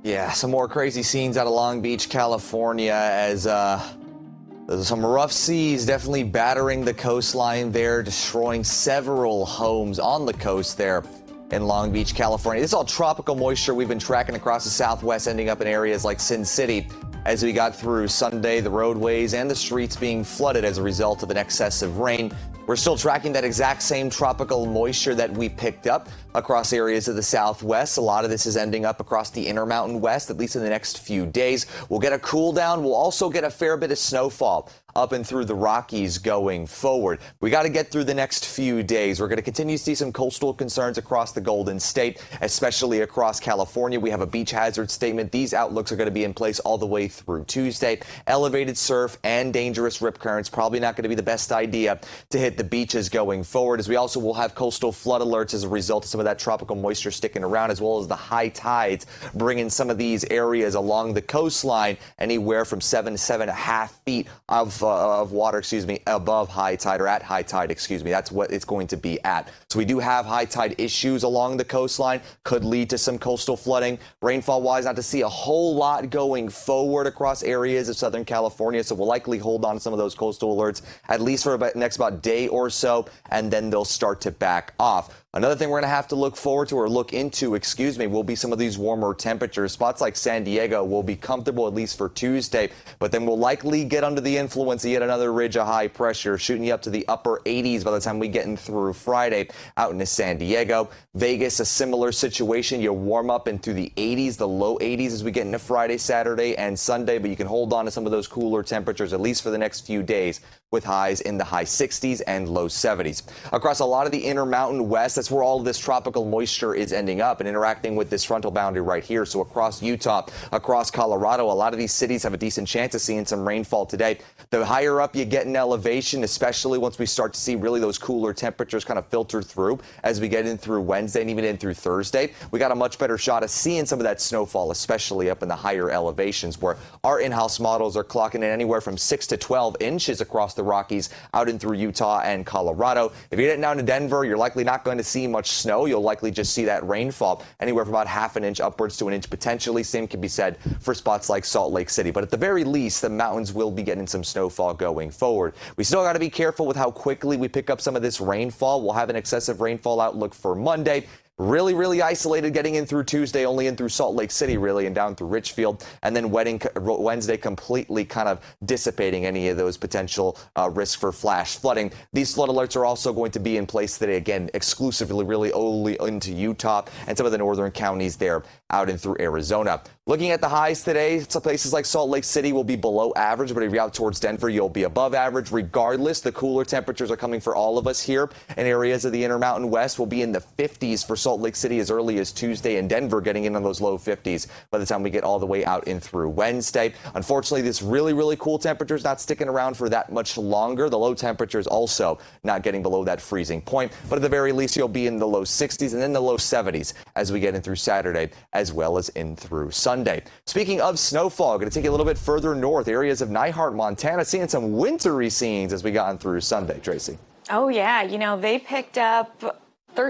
Yeah, some more crazy scenes out of Long Beach, California, as there's some rough seas definitely battering the coastline there, destroying several homes on the coast there in Long Beach, California. This is all tropical moisture we've been tracking across the southwest, ending up in areas like Sin City. As we got through Sunday, the roadways and the streets being flooded as a result of an excess of rain. We're still tracking that exact same tropical moisture that we picked up across areas of the southwest. A lot of this is ending up across the Intermountain West, at least in the next few days. We'll get a cool down. We'll also get a fair bit of snowfall up and through the Rockies going forward. We got to get through the next few days. We're going to continue to see some coastal concerns across the Golden State, especially across California. We have a beach hazard statement. These outlooks are going to be in place all the way through Tuesday. Elevated surf and dangerous rip currents, probably not going to be the best idea to hit the beaches going forward, as we also will have coastal flood alerts as a result of some of that tropical moisture sticking around, as well as the high tides bringing some of these areas along the coastline anywhere from 7 to 7.5 feet of water, above high tide, or at high tide, That's what it's going to be at. So we do have high tide issues along the coastline, could lead to some coastal flooding. Rainfall wise, not to see a whole lot going forward across areas of Southern California. So we'll likely hold on to some of those coastal alerts at least for the next day or so, and then they'll start to back off. Another thing we're going to have to look forward to, or look into, will be some of these warmer temperatures. Spots like San Diego will be comfortable at least for Tuesday, but then we'll likely get under the influence of yet another ridge of high pressure, shooting you up to the upper 80s by the time we get in through Friday out into San Diego. Vegas, a similar situation. You warm up into the 80s, the low 80s as we get into Friday, Saturday, and Sunday, but you can hold on to some of those cooler temperatures at least for the next few days, with highs in the high 60s and low 70s. Across a lot of the Intermountain West, that's where all of this tropical moisture is ending up and interacting with this frontal boundary right here. So across Utah, across Colorado, a lot of these cities have a decent chance of seeing some rainfall today. The higher up you get in elevation, especially once we start to see really those cooler temperatures kind of filter through as we get in through Wednesday and even in through Thursday, we got a much better shot of seeing some of that snowfall, especially up in the higher elevations, where our in-house models are clocking in anywhere from 6 to 12 inches across the Rockies out in through Utah and Colorado. If you're getting down to Denver, you're likely not going to see much snow. You'll likely just see that rainfall anywhere from about half an inch upwards to an inch potentially. Same can be said for spots like Salt Lake City. But at the very least, the mountains will be getting some snowfall going forward. We still got to be careful with how quickly we pick up some of this rainfall. We'll have an excessive rainfall outlook for Monday. Really isolated getting in through Tuesday, only in through Salt Lake City, really, and down through Richfield. And then Wednesday completely kind of dissipating any of those potential risks for flash flooding. These flood alerts are also going to be in place today, again, exclusively really only into Utah and some of the northern counties there out and through Arizona. Looking at the highs today, some places like Salt Lake City will be below average, but if you're out towards Denver, you'll be above average. Regardless, the cooler temperatures are coming for all of us here, and areas of the Intermountain West will be in the 50s for Salt Lake City as early as Tuesday, and Denver getting in on those low 50s by the time we get all the way out in through Wednesday. Unfortunately, this really cool temperature is not sticking around for that much longer. The low temperatures also not getting below that freezing point, but at the very least, you'll be in the low 60s and then the low 70s as we get in through Saturday as well as in through Sunday. Speaking of snowfall, going to take you a little bit further north, areas of Neihart, Montana, seeing some wintry scenes as we got in through Sunday. Tracy. Oh, yeah. They picked up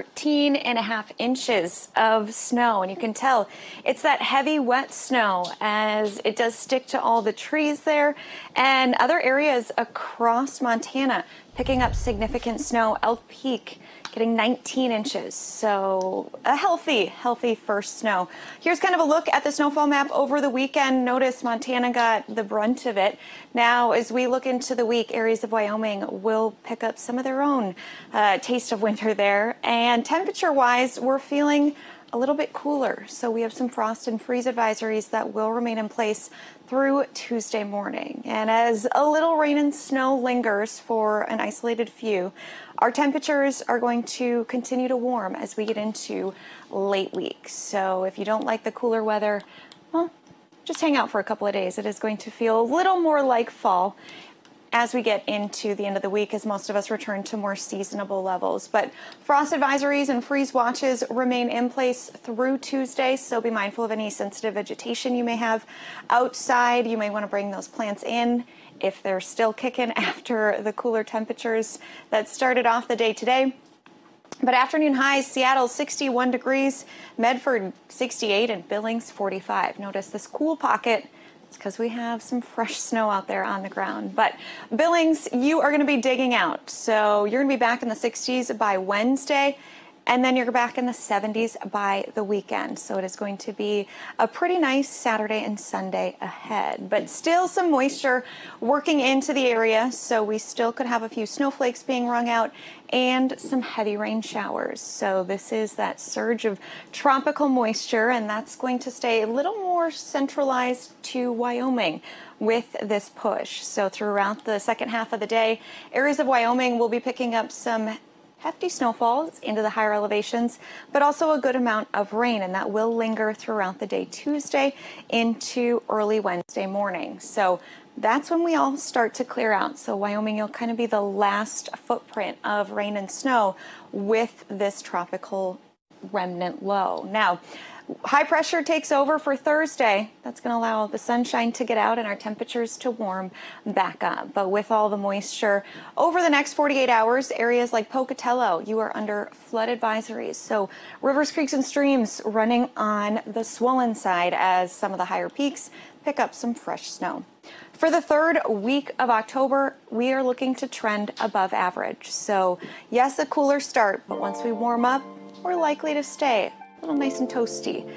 13.5 inches of snow, and you can tell it's that heavy, wet snow as it does stick to all the trees there, and other areas across Montana picking up significant snow. Elk Peak getting 19 inches, so a healthy first snow. Here's kind of a look at the snowfall map over the weekend. Notice Montana got the brunt of it. Now, as we look into the week, areas of Wyoming will pick up some of their own taste of winter there. And temperature-wise, we're feeling a little bit cooler. So we have some frost and freeze advisories that will remain in place through Tuesday morning. And as a little rain and snow lingers for an isolated few, our temperatures are going to continue to warm as we get into late week. So if you don't like the cooler weather, well, just hang out for a couple of days. It is going to feel a little more like fall as we get into the end of the week, as most of us return to more seasonable levels. But frost advisories and freeze watches remain in place through Tuesday, so be mindful of any sensitive vegetation you may have outside. You may want to bring those plants in if they're still kicking after the cooler temperatures that started off the day today. But afternoon highs, Seattle 61 degrees, Medford 68, and Billings 45. Notice this cool pocket. It's because we have some fresh snow out there on the ground. But Billings, you are going to be digging out. So you're going to be back in the 60s by Wednesday, and then you're back in the 70s by the weekend. So it is going to be a pretty nice Saturday and Sunday ahead. But still some moisture working into the area, so we still could have a few snowflakes being wrung out and some heavy rain showers. So this is that surge of tropical moisture, and that's going to stay a little more centralized to Wyoming with this push. So throughout the second half of the day, areas of Wyoming will be picking up some hefty snowfalls into the higher elevations, but also a good amount of rain, and that will linger throughout the day Tuesday into early Wednesday morning. So that's when we all start to clear out. So Wyoming, you'll kind of be the last footprint of rain and snow with this tropical remnant low. Now, high pressure takes over for Thursday. That's going to allow the sunshine to get out and our temperatures to warm back up. But with all the moisture over the next 48 hours, areas like Pocatello, you are under flood advisories. So rivers, creeks, and streams running on the swollen side as some of the higher peaks pick up some fresh snow. For the third week of October, we are looking to trend above average. So yes, a cooler start, but once we warm up, we're likely to stay a little nice and toasty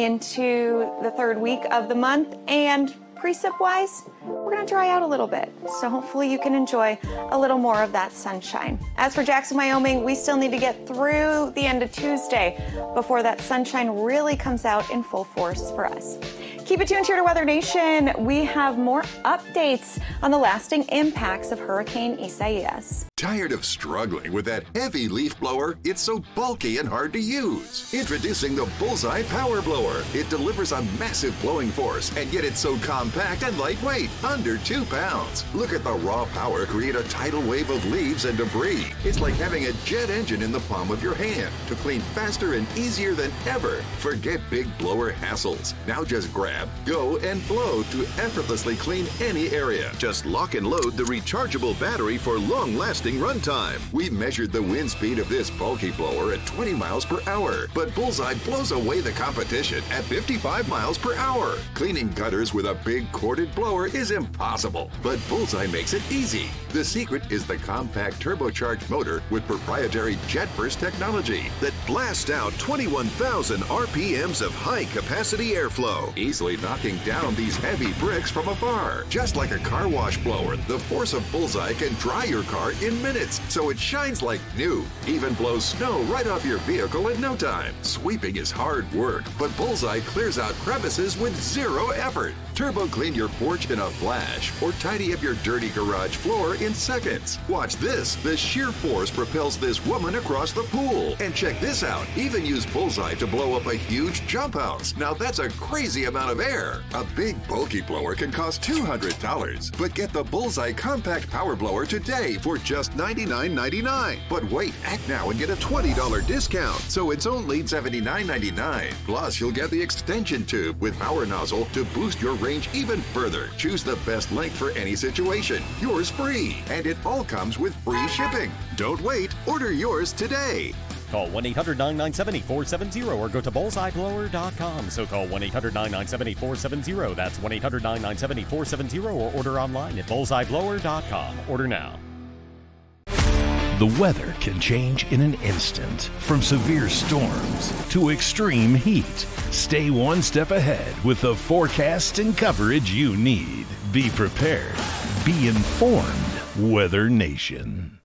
into the third week of the month. And precip wise, we're going to dry out a little bit. So hopefully you can enjoy a little more of that sunshine. As for Jackson, Wyoming, we still need to get through the end of Tuesday before that sunshine really comes out in full force for us. Keep it tuned here to Weather Nation. We have more updates on the lasting impacts of Hurricane Isaias. Tired of struggling with that heavy leaf blower? It's so bulky and hard to use. Introducing the Bullseye Power Blower. It delivers a massive blowing force, and yet it's so compact and lightweight, under 2 pounds. Look at the raw power create a tidal wave of leaves and debris. It's like having a jet engine in the palm of your hand to clean faster and easier than ever. Forget big blower hassles. Now just grab, go, and blow to effortlessly clean any area. Just lock and load the rechargeable battery for long-lasting runtime. We measured the wind speed of this bulky blower at 20 miles per hour, but Bullseye blows away the competition at 55 miles per hour. Cleaning gutters with a big corded blower is impossible, but Bullseye makes it easy. The secret is the compact turbocharged motor with proprietary jet burst technology that blasts out 21,000 RPMs of high-capacity airflow, easily knocking down these heavy bricks from afar. Just like a car wash blower, the force of Bullseye can dry your car in minutes, so it shines like new. Even blows snow right off your vehicle in no time. Sweeping is hard work, but Bullseye clears out crevices with zero effort. Turbo clean your porch in a flash, or tidy up your dirty garage floor in seconds. Watch this. The sheer force propels this woman across the pool. And check this out. Even use Bullseye to blow up a huge jump house. Now that's a crazy amount of air. A big bulky blower can cost $200, but get the Bullseye Compact Power Blower today for just $99.99. But wait, act now and get a $20 discount, so it's only $79.99. Plus, you'll get the extension tube with power nozzle to boost your range even further. Choose the best length for any situation. Yours free, and it all comes with free shipping. Don't wait. Order yours today. Call 1-800-997-8470 or go to bullseyeblower.com. So call 1-800-997-8470. That's 1-800-997-8470 or order online at bullseyeblower.com. Order now. The weather can change in an instant, from severe storms to extreme heat. Stay one step ahead with the forecast and coverage you need. Be prepared. Be informed. Weather Nation.